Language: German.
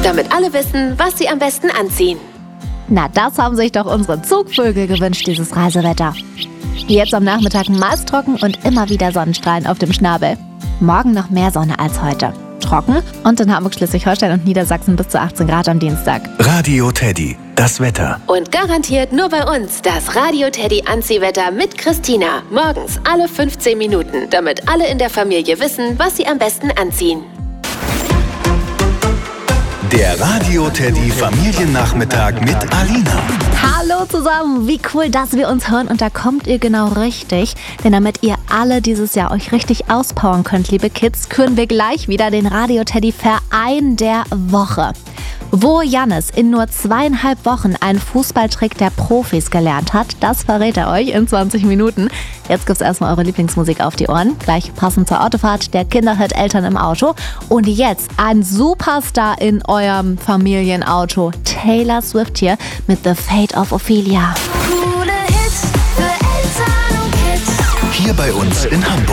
damit alle wissen, was sie am besten anziehen. Na, das haben sich doch unsere Zugvögel gewünscht, dieses Reisewetter. Jetzt am Nachmittag meist trocken und immer wieder Sonnenstrahlen auf dem Schnabel. Morgen noch mehr Sonne als heute. Trocken und in Hamburg, Schleswig-Holstein und Niedersachsen bis zu 18 Grad am Dienstag. Radio Teddy, das Wetter. Und garantiert nur bei uns das Radio Teddy Anziehwetter mit Christina. Morgens alle 15 Minuten, damit alle in der Familie wissen, was sie am besten anziehen. Der Radio Teddy Familiennachmittag mit Alina. Hallo zusammen, wie cool, dass wir uns hören und da kommt ihr genau richtig. Denn damit ihr alle dieses Jahr euch richtig auspowern könnt, liebe Kids, küren wir gleich wieder den Radio Teddy Verein der Woche. Wo Jannis in nur 2,5 Wochen einen Fußballtrick der Profis gelernt hat, das verrät er euch in 20 Minuten. Jetzt gibt's erstmal eure Lieblingsmusik auf die Ohren. Gleich passend zur Autofahrt, der Kinderhit Eltern im Auto. Und jetzt ein Superstar in eurem Familienauto. Taylor Swift hier mit The Fate of Ophelia. Coole Hits für Eltern und Kids. Hier bei uns in Hamburg.